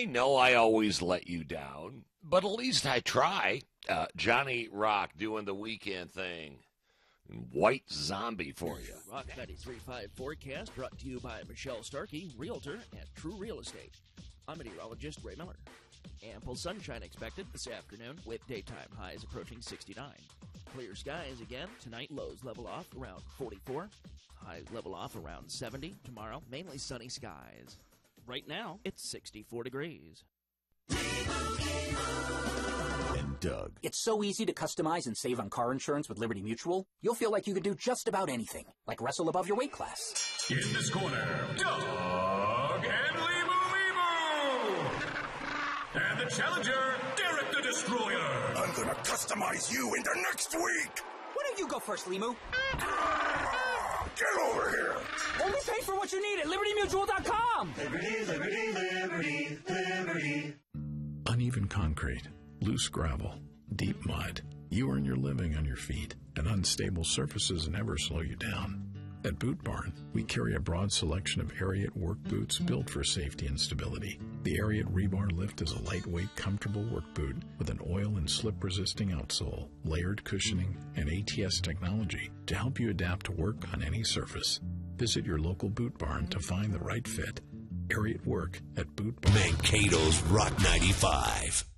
I know I always let you down, but at least I try. Johnny Rock doing the weekend thing. White Zombie for you. Rock 93.5 forecast brought to you by Michelle Starkey, Realtor at True Real Estate. I'm meteorologist Ray Miller. Ample sunshine expected this afternoon with daytime highs approaching 69. Clear skies again. Tonight, lows level off around 44. Highs level off around 70. Tomorrow, mainly sunny skies. Right now, it's 64 degrees. And Doug. It's so easy to customize and save on car insurance with Liberty Mutual. You'll feel like you can do just about anything, like wrestle above your weight class. In this corner, Doug and Limu. And the challenger, Derek the Destroyer. I'm gonna customize you into next week. Why don't you go first, Limu? Get over here. Only pay for what you need at LibertyMutual.com. Liberty, liberty, liberty, liberty. Uneven concrete, loose gravel, deep mud. You earn your living on your feet, and unstable surfaces never slow you down. At Boot Barn, we carry a broad selection of Ariat work boots built for safety and stability. The Ariat Rebar Lift is a lightweight, comfortable work boot with an oil and slip-resisting outsole, layered cushioning, and ATS technology to help you adapt to work on any surface. Visit your local Boot Barn to find the right fit. Ariat Work at Boot Barn. Mankato's Rock 95.